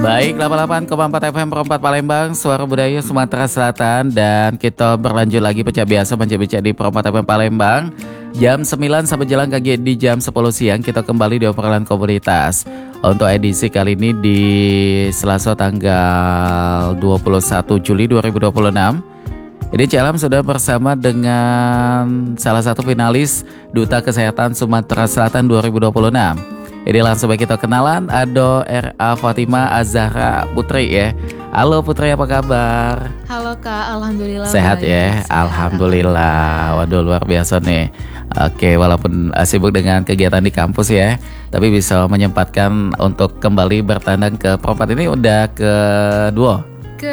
Baik, 88,4 FM Perempat Palembang, Suara Budaya Sumatera Selatan. Dan kita berlanjut lagi pecah biasa bincang-bincang di Perempat FM Palembang. Jam 9 sampai jelang kaki di jam 10 siang kita kembali di obrolan komunitas. Untuk edisi kali ini di Selasa tanggal 21 Juli 2026. Ini Calam sudah bersama dengan salah satu finalis Duta Kesehatan Sumatera Selatan 2026. Jadi langsung baik kita kenalan, Ado R.A. Fatima Azahra Putri ya. Halo Putri, apa kabar? Halo Kak, Alhamdulillah. Sehat ya? Sehat. Alhamdulillah. Waduh, luar biasa nih. Oke, walaupun sibuk dengan kegiatan di kampus ya, tapi bisa menyempatkan untuk kembali bertandang ke Perempat. Ini udah kedua?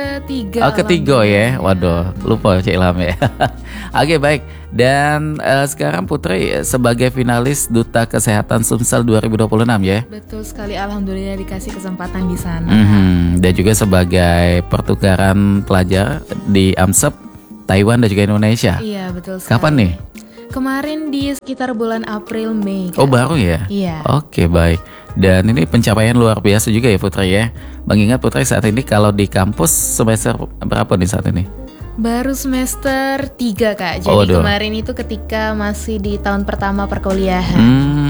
Ketiga ya. Waduh, lupa Cik Ilham ya. Oke, baik. Dan sekarang Putri sebagai finalis Duta Kesehatan Sumsel 2026 ya. Betul sekali, alhamdulillah dikasih kesempatan di sana. Dan juga sebagai pertukaran pelajar di AMSEP, Taiwan dan juga Indonesia. Iya, betul sekali. Kapan nih? Kemarin di sekitar bulan April Mei. Oh, baru ya? Iya. Oke, baik. Dan ini pencapaian luar biasa juga ya Putri ya. Mengingat Putri saat ini kalau di kampus semester berapa nih saat ini? Baru semester 3 Kak. Jadi kemarin itu ketika masih di tahun pertama perkuliahan.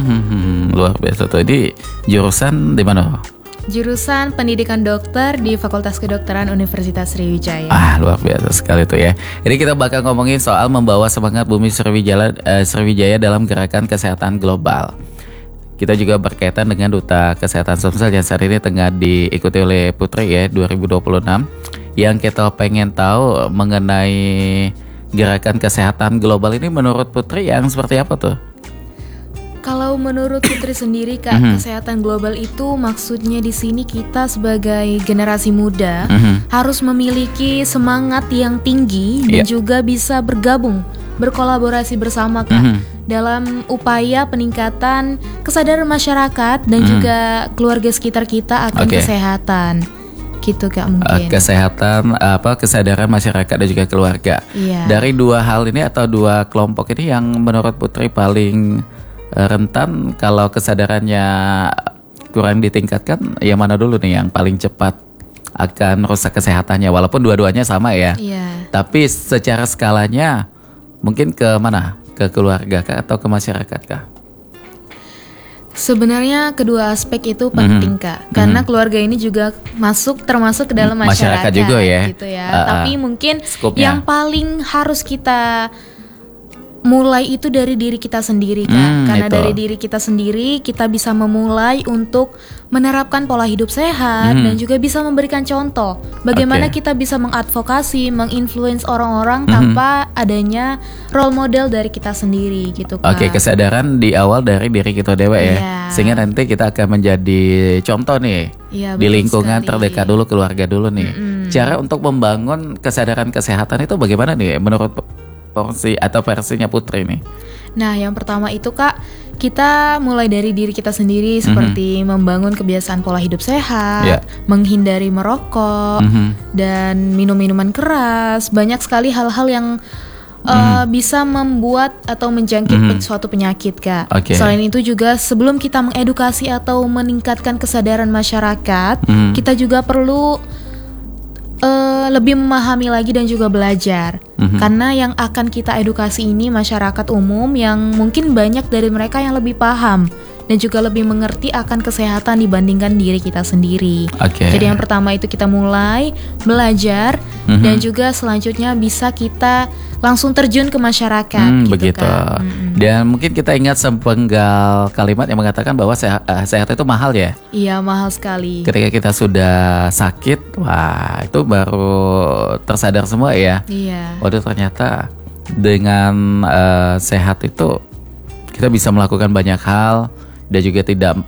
Luar biasa tuh. Jadi jurusan di mana? Jurusan Pendidikan Dokter di Fakultas Kedokteran Universitas Sriwijaya. Luar biasa sekali tuh ya. Jadi kita bakal ngomongin soal membawa semangat Bumi Sriwijaya dalam gerakan kesehatan global. Kita juga berkaitan dengan Duta Kesehatan Sumsel yang saat ini tengah diikuti oleh Putri ya 2026. Yang kita pengen tahu mengenai gerakan kesehatan global ini menurut Putri yang seperti apa tuh? Kalau menurut Putri sendiri Kak, kesehatan global itu maksudnya di sini kita sebagai generasi muda harus memiliki semangat yang tinggi dan juga bisa bergabung, berkolaborasi bersama Kak dalam upaya peningkatan kesadaran masyarakat dan juga keluarga sekitar kita akan kesehatan. Gitu Kak mungkin. Kesehatan kesadaran masyarakat dan juga keluarga. Dari dua hal ini atau dua kelompok ini yang menurut Putri paling rentan kalau kesadarannya kurang ditingkatkan, yang mana dulu nih yang paling cepat akan rusak kesehatannya? Walaupun dua-duanya sama ya. Tapi secara skalanya mungkin ke mana? Ke keluarga kah atau ke masyarakat kah? Sebenarnya kedua aspek itu penting Kak, karena keluarga ini juga termasuk ke dalam masyarakat juga ya. Gitu ya. Tapi mungkin yang paling harus kita mulai itu dari diri kita sendiri Kak. Karena dari diri kita sendiri kita bisa memulai untuk menerapkan pola hidup sehat dan juga bisa memberikan contoh bagaimana kita bisa mengadvokasi, menginfluence orang-orang tanpa adanya role model dari kita sendiri gitu Kak. Kesadaran di awal dari diri kita dewa ya. Sehingga nanti kita akan menjadi contoh nih di lingkungan terdekat dulu, keluarga dulu nih. Cara untuk membangun kesadaran kesehatan itu bagaimana nih menurut versinya Putri nih? Nah, yang pertama itu Kak, kita mulai dari diri kita sendiri seperti membangun kebiasaan pola hidup sehat, menghindari merokok dan minum minuman keras. Banyak sekali hal-hal yang bisa membuat atau menjangkit suatu penyakit Kak. Selain itu juga sebelum kita mengedukasi atau meningkatkan kesadaran masyarakat, kita juga perlu lebih memahami lagi dan juga belajar. Karena yang akan kita edukasi ini masyarakat umum yang mungkin banyak dari mereka yang lebih paham dan juga lebih mengerti akan kesehatan dibandingkan diri kita sendiri. Jadi yang pertama itu kita mulai belajar dan juga selanjutnya bisa kita langsung terjun ke masyarakat gitu begitu. Kan. Dan mungkin kita ingat sepenggal kalimat yang mengatakan bahwa sehat itu mahal ya. Iya, mahal sekali. Ketika kita sudah sakit, wah itu baru tersadar semua ya. Waduh, ternyata dengan sehat itu kita bisa melakukan banyak hal dan juga tidak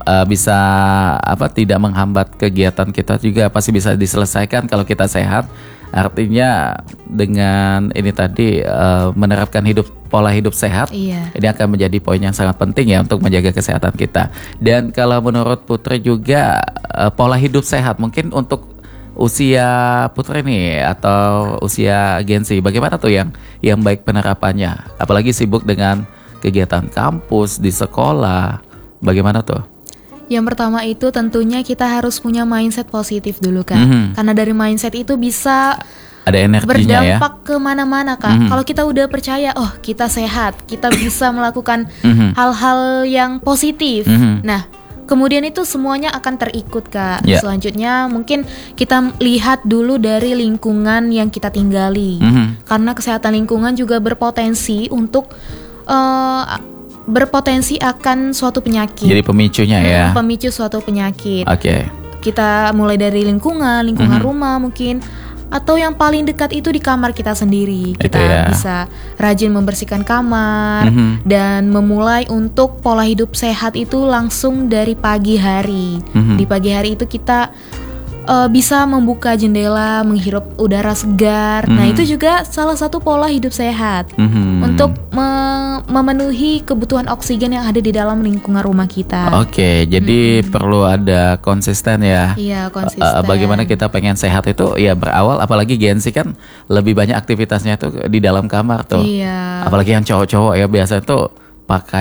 tidak menghambat kegiatan kita juga pasti bisa diselesaikan kalau kita sehat. Artinya dengan ini tadi menerapkan pola hidup sehat, ini akan menjadi poin yang sangat penting ya untuk menjaga kesehatan kita. Dan kalau menurut Putri juga pola hidup sehat mungkin untuk usia Putri nih atau usia Gen Z, bagaimana tuh yang baik penerapannya? Apalagi sibuk dengan kegiatan kampus di sekolah, bagaimana tuh? Yang pertama itu tentunya kita harus punya mindset positif dulu Kak. Karena dari mindset itu bisa ada energinya berdampak kemana-mana Kak. Kalau kita udah percaya, oh kita sehat, kita bisa melakukan hal-hal yang positif. Nah, kemudian itu semuanya akan terikut Kak. Selanjutnya mungkin kita lihat dulu dari lingkungan yang kita tinggali. Karena kesehatan lingkungan juga berpotensi untuk berpotensi akan suatu penyakit. Jadi pemicunya ya. Pemicu suatu penyakit. Oke. Kita mulai dari lingkungan rumah mungkin, atau yang paling dekat itu di kamar kita sendiri. Kita bisa rajin membersihkan kamar dan memulai untuk pola hidup sehat itu langsung dari pagi hari. Di pagi hari itu kita bisa membuka jendela, menghirup udara segar. Nah itu juga salah satu pola hidup sehat untuk memenuhi kebutuhan oksigen yang ada di dalam lingkungan rumah kita. Oke, jadi perlu ada konsisten ya. Iya, konsisten. Bagaimana kita pengen sehat itu ya berawal, apalagi Gen Z kan lebih banyak aktivitasnya tuh di dalam kamar tuh. Iya. Apalagi yang cowok-cowok ya biasa tuh pakai